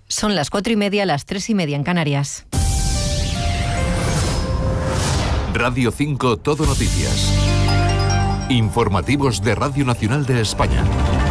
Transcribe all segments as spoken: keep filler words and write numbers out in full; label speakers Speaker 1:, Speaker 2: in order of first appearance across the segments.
Speaker 1: Son las cuatro y media, las tres y media en Canarias.
Speaker 2: Radio cinco Todo Noticias. Informativos de Radio Nacional de España.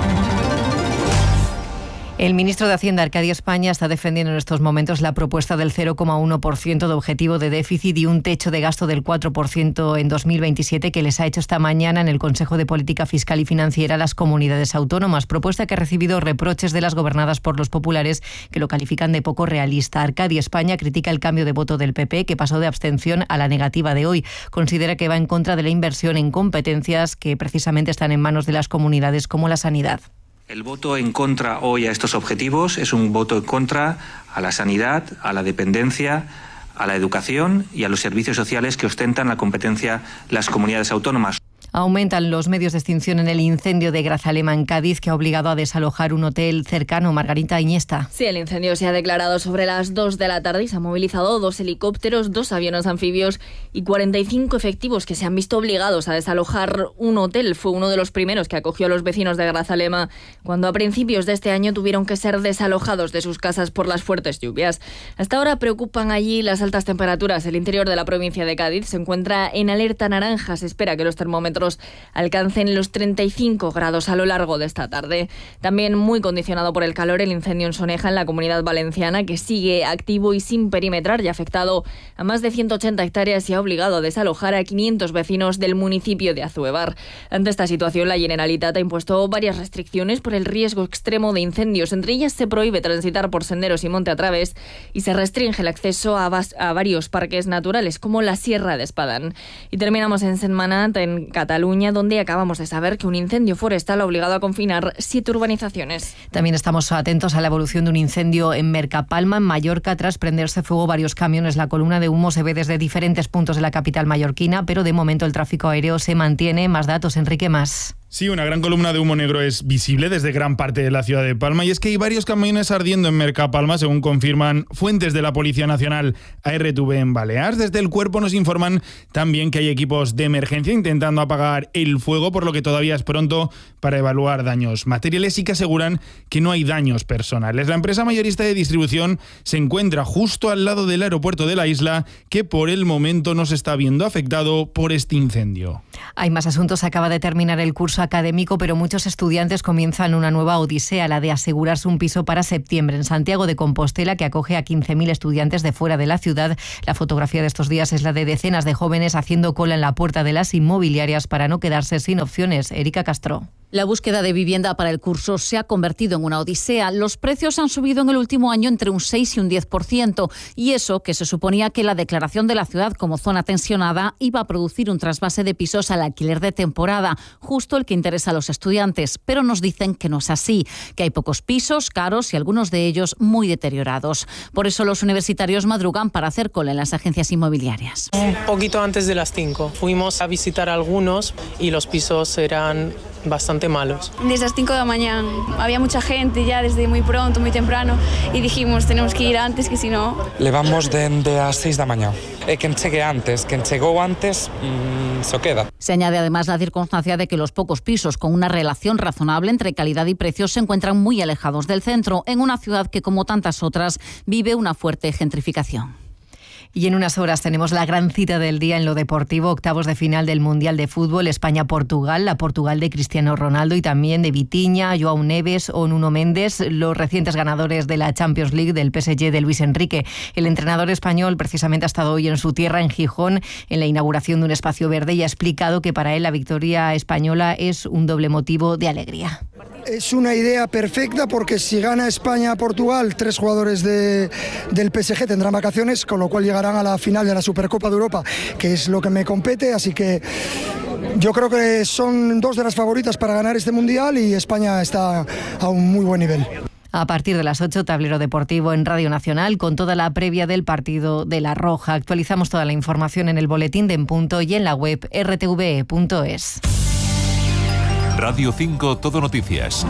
Speaker 1: El ministro de Hacienda, Arcadio España, está defendiendo en estos momentos la propuesta del cero coma uno por ciento de objetivo de déficit y un techo de gasto del cuatro por ciento en dos mil veintisiete que les ha hecho esta mañana en el Consejo de Política Fiscal y Financiera a las comunidades autónomas. Propuesta que ha recibido reproches de las gobernadas por los populares, que lo califican de poco realista. Arcadio España critica el cambio de voto del P P, que pasó de abstención a la negativa de hoy. Considera que va en contra de la inversión en competencias que precisamente están en manos de las comunidades, como la sanidad.
Speaker 3: El voto en contra hoy a estos objetivos es un voto en contra a la sanidad, a la dependencia, a la educación y a los servicios sociales que ostentan la competencia las comunidades autónomas.
Speaker 1: Aumentan los medios de extinción en el incendio de Grazalema en Cádiz, que ha obligado a desalojar un hotel cercano. Margarita Iniesta.
Speaker 4: Sí, el incendio se ha declarado sobre las dos de la tarde y se han movilizado dos helicópteros, dos aviones anfibios y cuarenta y cinco efectivos que se han visto obligados a desalojar un hotel. Fue uno de los primeros que acogió a los vecinos de Grazalema cuando a principios de este año tuvieron que ser desalojados de sus casas por las fuertes lluvias. Hasta ahora preocupan allí las altas temperaturas. El interior de la provincia de Cádiz se encuentra en alerta naranja. Se espera que los termómetros alcancen los treinta y cinco grados a lo largo de esta tarde. También muy condicionado por el calor, el incendio en Soneja, en la Comunidad Valenciana, que sigue activo y sin perimetrar y ha afectado a más de ciento ochenta hectáreas y ha obligado a desalojar a quinientos vecinos del municipio de Azuebar. Ante esta situación, la Generalitat ha impuesto varias restricciones por el riesgo extremo de incendios. Entre ellas se prohíbe transitar por senderos y monte a través y se restringe el acceso a, a varios parques naturales, como la Sierra de Espadán. Y terminamos en Sentmenat, en Cataluña, Cataluña, donde acabamos de saber que un incendio forestal ha obligado a confinar siete urbanizaciones.
Speaker 1: También estamos atentos a la evolución de un incendio en Mercapalma, en Mallorca. Tras prenderse fuego varios camiones, la columna de humo se ve desde diferentes puntos de la capital mallorquina, pero de momento el tráfico aéreo se mantiene. Más datos, Enrique Mas.
Speaker 5: Sí, una gran columna de humo negro es visible desde gran parte de la ciudad de Palma, y es que hay varios camiones ardiendo en Mercapalma, según confirman fuentes de la Policía Nacional a R T V en Balears. Desde el cuerpo nos informan también que hay equipos de emergencia intentando apagar el fuego, por lo que todavía es pronto para evaluar daños materiales, y que aseguran que no hay daños personales. La empresa mayorista de distribución se encuentra justo al lado del aeropuerto de la isla, que por el momento no se está viendo afectado por este incendio.
Speaker 1: Hay más asuntos. Acaba de terminar el curso académico, pero muchos estudiantes comienzan una nueva odisea, la de asegurarse un piso para septiembre en Santiago de Compostela, que acoge a quince mil estudiantes de fuera de la ciudad. La fotografía de estos días es la de decenas de jóvenes haciendo cola en la puerta de las inmobiliarias para no quedarse sin opciones. Erika Castro.
Speaker 6: La búsqueda de vivienda para el curso se ha convertido en una odisea. Los precios han subido en el último año entre un seis y un diez por ciento, y eso que se suponía que la declaración de la ciudad como zona tensionada iba a producir un trasvase de pisos al alquiler de temporada, justo el que interesa a los estudiantes, pero nos dicen que no es así, que hay pocos pisos caros y algunos de ellos muy deteriorados. Por eso los universitarios madrugan para hacer cola en las agencias inmobiliarias.
Speaker 7: Un poquito antes de las cinco fuimos a visitar algunos y los pisos eran bastante malos.
Speaker 8: Desde las cinco de la mañana había mucha gente ya desde muy pronto, muy temprano, y dijimos tenemos que ir antes, que si no...
Speaker 9: Levamos desde las seis de la mañana. Eh, quien llegue antes, quien llegó antes, mmm, se queda.
Speaker 6: Se añade además la circunstancia de que los pocos pisos con una relación razonable entre calidad y precios se encuentran muy alejados del centro, en una ciudad que, como tantas otras, vive una fuerte gentrificación.
Speaker 1: Y en unas horas tenemos la gran cita del día en lo deportivo, octavos de final del Mundial de Fútbol, España-Portugal, la Portugal de Cristiano Ronaldo y también de Vitinha, João Neves o Nuno Méndez, los recientes ganadores de la Champions League del P S G de Luis Enrique. El entrenador español precisamente ha estado hoy en su tierra, en Gijón, en la inauguración de un espacio verde, y ha explicado que para él la victoria española es un doble motivo de alegría.
Speaker 10: Es una idea perfecta porque si gana España a Portugal, tres jugadores de, del P S G tendrán vacaciones, con lo cual llegarán a la final de la Supercopa de Europa, que es lo que me compete, así que yo creo que son dos de las favoritas para ganar este Mundial y España está a un muy buen nivel.
Speaker 1: A partir de las ocho, tablero deportivo en Radio Nacional con toda la previa del partido de La Roja. Actualizamos toda la información en el boletín de En Punto y en la web r t v e punto es.
Speaker 2: Radio cinco Todo Noticias.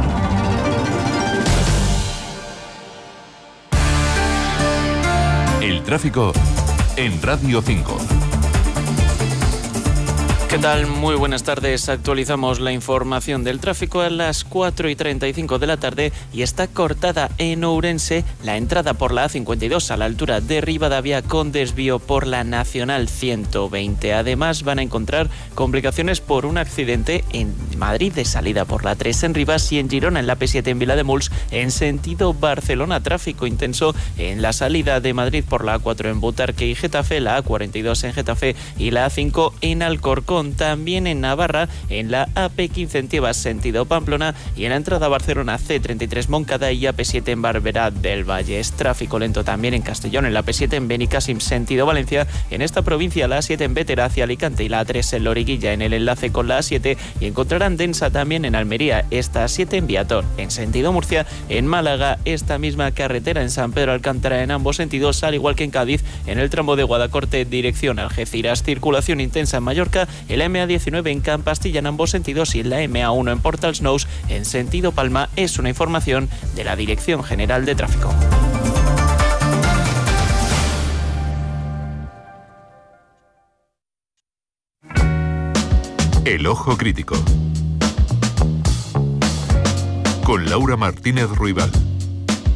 Speaker 2: El tráfico en Radio cinco.
Speaker 11: ¿Qué tal? Muy buenas tardes. Actualizamos la información del tráfico a las cuatro y treinta y cinco de la tarde y está cortada en Ourense la entrada por la A cincuenta y dos a la altura de Rivadavia con desvío por la Nacional ciento veinte. Además van a encontrar complicaciones por un accidente en Madrid de salida por la tres en Rivas y en Girona en la P siete en Vilademuls en sentido Barcelona. Tráfico intenso en la salida de Madrid por la A cuatro en Butarque y Getafe, la A cuarenta y dos en Getafe y la A cinco en Alcorcón. También en Navarra, en la A P quince en Tiebas, sentido Pamplona, y en la entrada a Barcelona C treinta y tres Moncada y A P siete en Barberá del Valle. Es tráfico lento también en Castellón, en la P siete en Benicàssim, sentido Valencia, en esta provincia la A siete en Bétera hacia Alicante y la A tres en Loriguilla en el enlace con la A siete, y encontrarán densa también en Almería, esta A siete en Viator, en sentido Murcia, en Málaga, esta misma carretera en San Pedro Alcántara en ambos sentidos, al igual que en Cádiz, en el tramo de Guadacorte, dirección Algeciras. Circulación intensa en Mallorca, en la M A diecinueve en Campastilla en ambos sentidos y en la M A uno en Portalsnous en sentido Palma. Es una información de la Dirección General de Tráfico.
Speaker 2: El Ojo Crítico con Laura Martínez Ruibal.